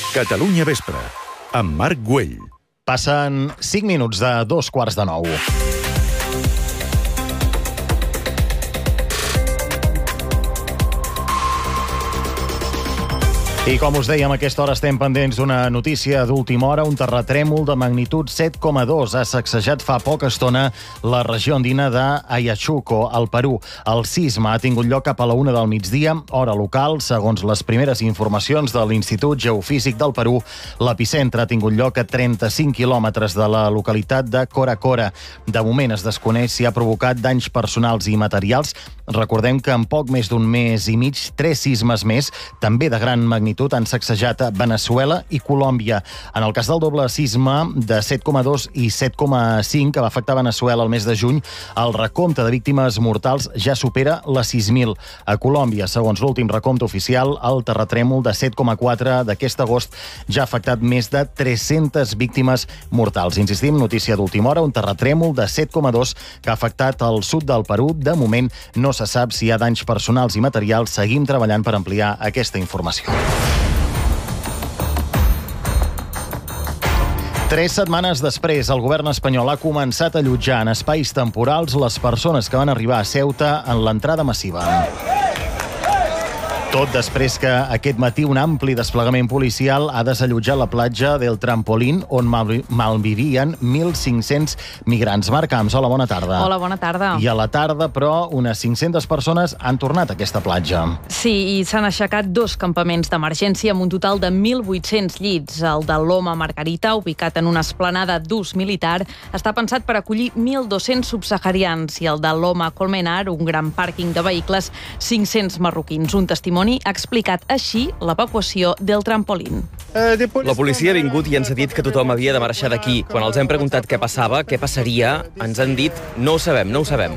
Catalunya Vespre, amb Marc Güell. Passen 5 minuts de 8:45. I com us dèiem, a aquesta hora estem pendents d'una notícia d'última hora. Un terratrèmol de magnitud 7,2 ha sacsejat fa poca estona la regió andina d'Ayachuco, al Perú. El sisme ha tingut lloc cap a la 1 del migdia, hora local. Segons les primeres informacions de l'Institut Geofísic del Perú, l'epicentre ha tingut lloc a 35 quilòmetres de la localitat de Cora Cora. De moment es desconeix si ha provocat danys personals i materials. Recordem que en poc més d'un mes i mig, 3 sismes més, també de gran magnitud, han sacsejat a Veneçuela i Colòmbia. En el cas del doble sisme de 7,2 i 7,5 que va afectar Veneçuela el mes de juny, el recompte de víctimes mortals ja supera les 6.000. A Colòmbia, segons l'últim recompte oficial, el terratrèmol de 7,4 d'aquest agost ja ha afectat més de 300 víctimes mortals. Insistim, notícia d'última hora, un terratrèmol de 7,2 que ha afectat el sud del Perú. De moment no se sap si hi ha danys personals i materials. Seguim treballant per ampliar aquesta informació. 3 setmanes després, el govern espanyol ha començat a allotjar en espais temporals les persones que van arribar a Ceuta en l'entrada massiva. Tot després que aquest matí un ampli desplegament policial ha desallotjat la platja del Trampolín, on malvivien 1.500 migrants. Marc Camps, hola, bona tarda. Hola, bona tarda. I a la tarda, però, unes 500 persones han tornat a aquesta platja. Sí, i s'han aixecat 2 campaments d'emergència amb un total de 1.800 llits. El de Loma Margarita, ubicat en una esplanada d'ús militar, està pensat per acollir 1.200 subsaharians, i el de Loma Colmenar, un gran pàrquing de vehicles, 500 marroquins. Un testimoni ha explicat així l'evacuació del Trampolín. La policia ha vingut i ens ha dit que tothom havia de marxar d'aquí. Quan els hem preguntat què passava, què passaria, ens han dit no ho sabem, no ho sabem.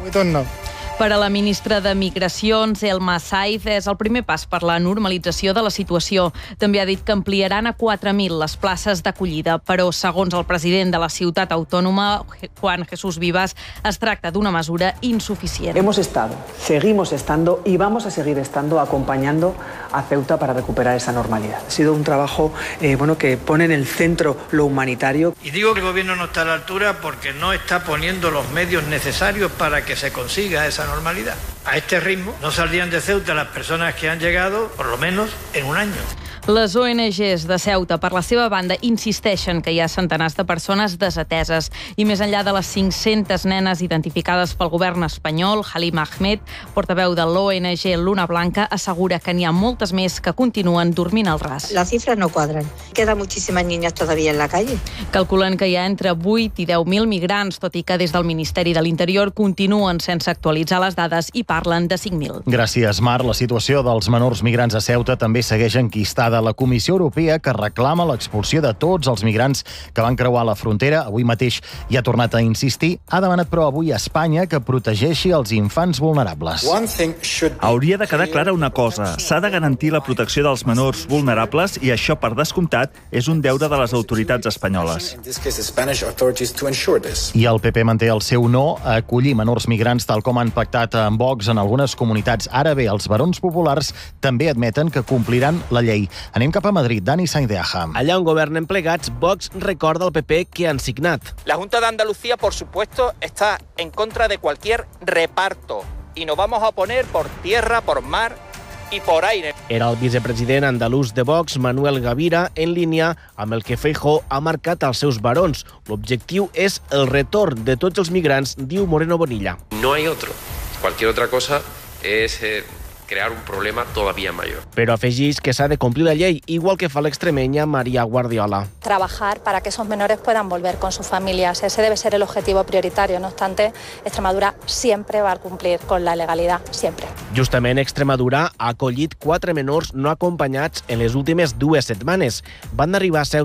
Per a la ministra de Migracions, Elma Saiz, és el primer pas per la normalització de la situació. També ha dit que ampliaran a 4.000 les places d'acollida, però, segons el president de la ciutat autònoma, Juan Jesús Vivas, es tracta d'una mesura insuficient. Hemos estado, seguimos estando y vamos a seguir estando acompañando a Ceuta para recuperar esa normalidad. Ha sido un trabajo que pone en el centro lo humanitario. Y digo que el gobierno no está a la altura porque no está poniendo los medios necesarios para que se consiga esa normalidad. A este ritmo no saldrían de Ceuta las personas que han llegado, por lo menos, en un año. Les ONGs de Ceuta, per la seva banda, insisteixen que hi ha centenars de persones desateses. I més enllà de les 500 nenes identificades pel govern espanyol, Halim Ahmed, portaveu de l'ONG Luna Blanca, assegura que n'hi ha moltes més que continuen dormint al ras. Las cifras no cuadran. Quedan muchísimas niñas todavía en la calle. Calculen que hi ha entre 8 i 10.000 migrants, tot i que des del Ministeri de l'Interior continuen sense actualitzar les dades i parlen de 5.000. Gràcies, Mar. La situació dels menors migrants a Ceuta també segueix enquistada. La Comissió Europea, que reclama l'expulsió de tots els migrants que van creuar la frontera, avui mateix hi ha tornat a insistir, ha demanat però avui a Espanya que protegeixi els infants vulnerables. Hauria de quedar clara una cosa. S'ha de garantir la protecció dels menors vulnerables i això, per descomptat, és un deure de les autoritats espanyoles. I el PP manté el seu no a acollir menors migrants, tal com han pactat amb Vox en algunes comunitats. Ara bé, els barons populars també admeten que compliran la llei. Anem cap a Madrid. Dani Sainz de Aja. Allà on governen plegats, Vox recorda al PP que han signat. La Junta de Andalucía, por supuesto, está en contra de cualquier reparto y nos vamos a oponer por tierra, por mar y por aire. Era el vicepresident andalús de Vox, Manuel Gavira, en línia amb el que Feijóo ha marcat als seus barons. L'objectiu és el retorn de tots els migrants, diu Moreno Bonilla. No hay otro. Cualquier otra cosa es crear un problema todavía mayor. Però afegeix que s'ha de complir la llei, igual que fa l'extremenya María Guardiola. Trabajar para que esos menores puedan volver con sus familias. Ese debe ser el objetivo prioritario. No obstante, Extremadura siempre va a cumplir con la legalidad, siempre. Justament Extremadura ha acollit 4 menors no acompanyats en les últimes 2 setmanes. Van arribar a Ceuta